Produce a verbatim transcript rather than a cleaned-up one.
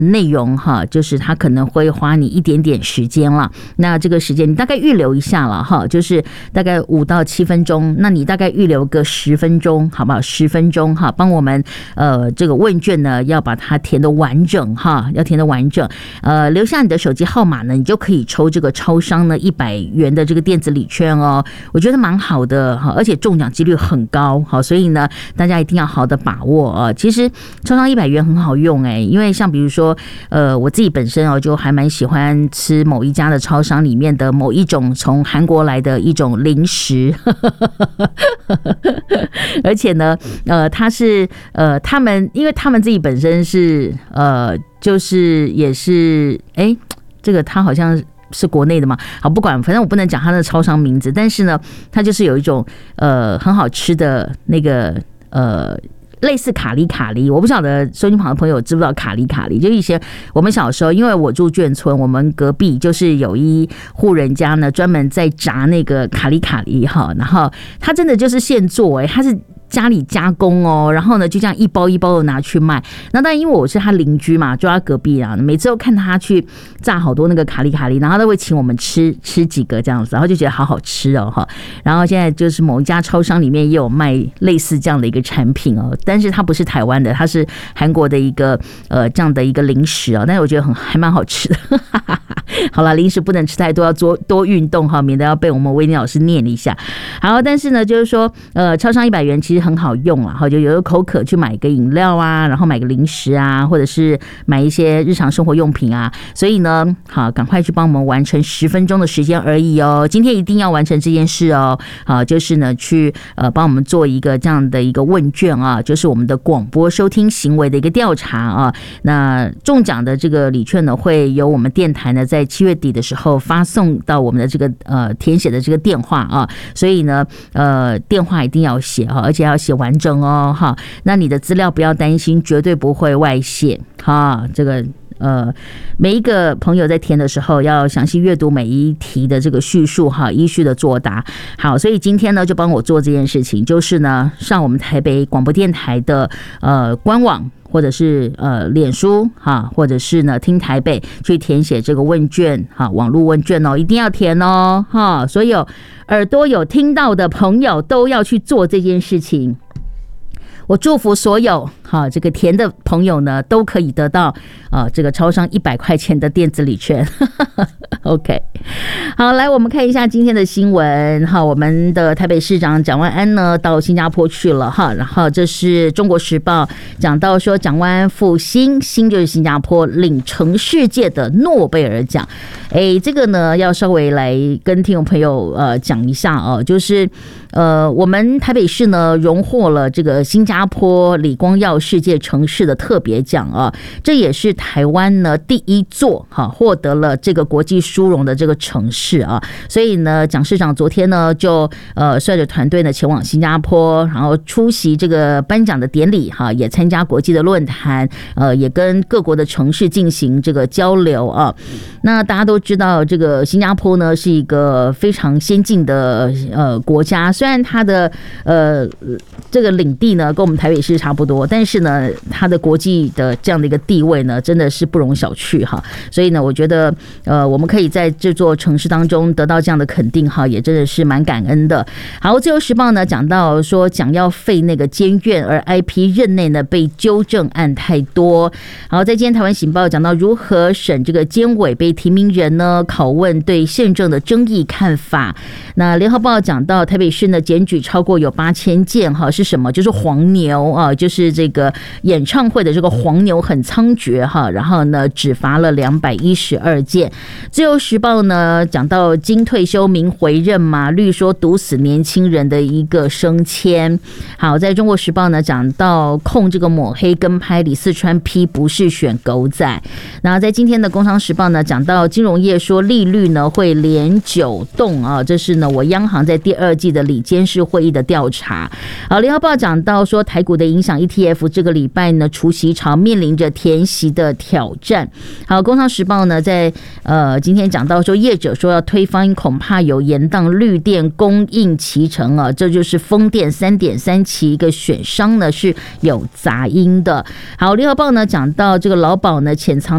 内容哈，就是它可能会花你一点点时间了。那这个时间你大概预留一下了哈，就是大概五到七分钟。那你大概预留个十分钟，好不好？十分钟哈，帮我们呃这个问卷呢要把它填得完整哈，要填得完整。呃，留下你的手机号码呢，你就可以抽这个超商呢一百元的这个电子礼券哦。我觉得蛮好的哈，而且中奖几率很高好，所以呢大家一定要好好的把握啊。其实超商一百元很好用哎、欸，因为像比如说。呃，我自己本身哦，就还蛮喜欢吃某一家的超商里面的某一种从韩国来的一种零食，而且呢，呃，它是呃，他们因为他们自己本身是呃，就是也是哎、欸，这个他好像。是国内的嘛？好，不管，反正我不能讲它的超商名字，但是呢，它就是有一种呃很好吃的那个呃。类似卡里卡里，我不晓得收音旁的朋友知不知道卡里卡里？就以前我们小时候，因为我住眷村，我们隔壁就是有一户人家呢，专门在炸那个卡里卡里哈，然后他真的就是现做哎、欸，他是。家里加工哦，然后呢就这样一包一包的拿去卖。那当然因为我是他邻居嘛，就他隔壁啊，每次都看他去炸好多那个卡里卡里，然后他都会请我们吃吃几个这样子，然后就觉得好好吃哦哈。然后现在就是某一家超商里面也有卖类似这样的一个产品哦，但是它不是台湾的，它是韩国的一个呃这样的一个零食哦，但是我觉得很还蛮好吃的。好了，零食不能吃太多，要多多运动哈，免得要被我们威尼老师念一下。好，但是呢，就是说呃，超商一百元其实很好用啦，就有口渴去买个饮料啊，然后买个零食啊，或者是买一些日常生活用品啊。所以呢，好，赶快去帮我们完成十分钟的时间而已哦。今天一定要完成这件事哦。好，就是呢，去呃帮我们做一个这样的一个问卷啊，就是我们的广播收听行为的一个调查啊。那中奖的这个礼券呢，会由我们电台呢在七月底的时候发送到我们的这个呃填写的这个电话啊。所以呢，呃，电话一定要写哈，而且要写完整哦哈，那你的资料不要担心，绝对不会外泄哈。这个呃，每一个朋友在填的时候要详细阅读每一题的这个叙述哈，依序的作答。好，所以今天呢就帮我做这件事情，就是呢上我们台北广播电台的呃官网。或者是呃脸书哈，或者是呢听台北去填写这个问卷哈，网络问卷哦，一定要填哦哈，所有耳朵有听到的朋友都要去做这件事情。我祝福所有哈这个填的朋友呢，都可以得到啊这个超商一百块钱的电子礼券。OK， 好，来我们看一下今天的新闻哈。我们的台北市长蒋万安呢到新加坡去了哈，然后这是中国时报讲到说蒋万安赴新，新就是新加坡领承世界的诺贝尔奖。哎，这个呢要稍微来跟听众朋友呃讲一下哦，就是呃我们台北市呢荣获了这个新加坡李光耀世界城市的特别奖啊，这也是台湾呢第一座哈获得了这个国际殊荣的这个城市啊，所以呢，蒋市长昨天呢就呃率着团队呢前往新加坡，然后出席这个颁奖的典礼哈，也参加国际的论坛，呃，也跟各国的城市进行这个交流啊。那大家都知道，这个新加坡呢是一个非常先进的呃国家，虽然它的呃这个领地呢跟我们台北市差不多，但是呢，它的国际的这样的一个地位呢，真的是不容小觑哈。所以呢，我觉得呃我们可以在这座城市当中得到这样的肯定哈，也真的是蛮感恩的。好，自由时报呢讲到说蒋要废那个监院，而 I P 任内呢被纠正案太多。好，在今天台湾醒报讲到如何审这个监委被提名人呢，拷问对宪政的争议看法。那联合报讲到台北市呢检举超过有八千件哈，是什么？就是黄牛啊，就是这个演唱会的这个黄牛很猖獗哈，然后呢只罚了两百一十二件。自由时报呢讲到经退休明回任嘛，律说毒死年轻人的一个升迁。好，在中国时报呢讲到控这个抹黑跟拍李四川批不是选狗仔。然后在今天的工商时报呢讲到金融业说利率呢会连九动啊，这是呢我央行在第二季的理监事会议的调查。好，联合报讲到说台股的影响 E T F 这个礼拜呢除息潮面临着填息的挑战。好，工商时报呢在呃今天讲到说，业者说要推方，恐怕有延宕绿电供应期程啊，这就是风电三点三期一个选商呢是有杂音的。好，联合报呢讲到这个劳保呢潜藏